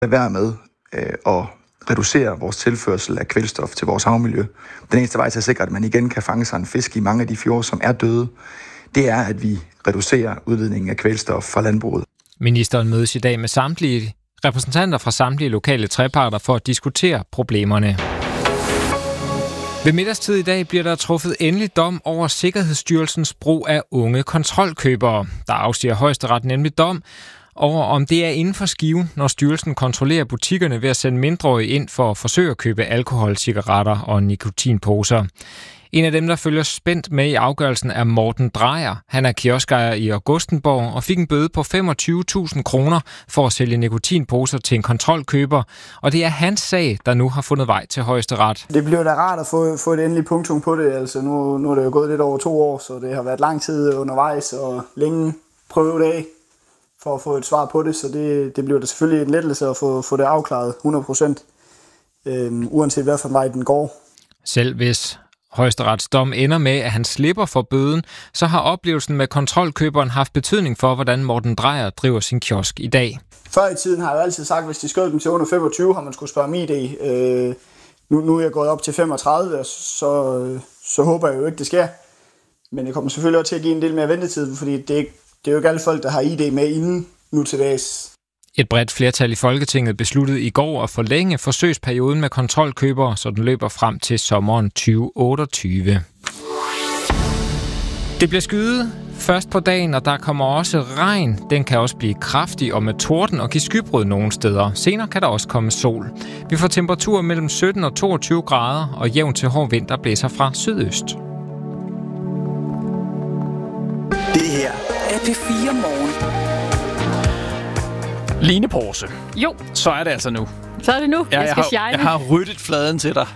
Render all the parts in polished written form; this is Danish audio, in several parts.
lade være med at reducere vores tilførsel af kvælstof til vores havmiljø. Den eneste vej til at sikre, at man igen kan fange sig en fisk i mange af de fjorde, som er døde, det er, at vi reducerer udledningen af kvælstof fra landbruget. Ministeren mødes i dag med samtlige repræsentanter fra samtlige lokale treparter for at diskutere problemerne. Ved middagstid i dag bliver der truffet endelig dom over Sikkerhedsstyrelsens brug af unge kontrolkøbere. Der afsiger Højesteret nemlig dom over, om det er inden for skiven, når styrelsen kontrollerer butikkerne ved at sende mindreårige ind for at forsøge at købe alkohol, cigaretter og nikotinposer. En af dem, der følger spændt med i afgørelsen, er Morten Drejer. Han er kioskejer i Augustenborg og fik en bøde på 25.000 kroner for at sælge nikotinposer til en kontrolkøber. Og det er hans sag, der nu har fundet vej til Højesteret. Det bliver da rart at få et endeligt punktum på det. Altså nu er det jo gået lidt over 2 år, så det har været lang tid undervejs og længe prøvedage for at få et svar på det. Så det bliver da selvfølgelig en lettelse at få det afklaret 100%, uanset hvad for en vej den går. Selv hvis Højesterets dom ender med, at han slipper for bøden, så har oplevelsen med kontrolkøberen haft betydning for, hvordan Morten Drejer driver sin kiosk i dag. Før i tiden har jeg altid sagt, at hvis de skød dem til under 25, har man skulle spørge mig ID. Nu er jeg gået op til 35, og så håber jeg jo ikke, det sker. Men det kommer selvfølgelig også til at give en del mere ventetid, fordi det er jo ikke alle folk, der har ID med inden nu til dags. Et bredt flertal i Folketinget besluttede i går at forlænge forsøgsperioden med kontrolkøbere, så den løber frem til sommeren 2028. Det bliver skyet først på dagen, og der kommer også regn. Den kan også blive kraftig og med torden og give skybrud nogle steder. Senere kan der også komme sol. Vi får temperaturer mellem 17 og 22 grader, og jævn til hård vind, der blæser fra sydøst. Det her er P4 Morgen. Line Porse. Jo. Så er det altså nu. Så er det nu. Jeg skal shine. Jeg har ryddet fladen til dig.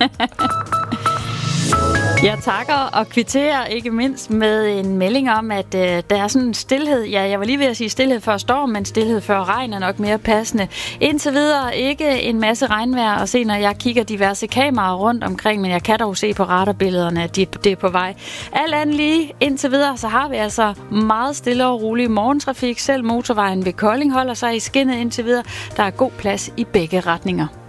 Jeg takker og kvitterer ikke mindst med en melding om, at der er sådan en stilhed. Ja, jeg var lige ved at sige stilhed før storm, men stilhed før regn er nok mere passende. Indtil videre ikke en masse regnvejr at se, når jeg kigger diverse kameraer rundt omkring, men jeg kan dog se på radarbillederne, at det er på vej. Alt andet lige indtil videre, så har vi altså meget stille og rolig morgentrafik. Selv motorvejen ved Kolding holder sig i skinnet indtil videre. Der er god plads i begge retninger.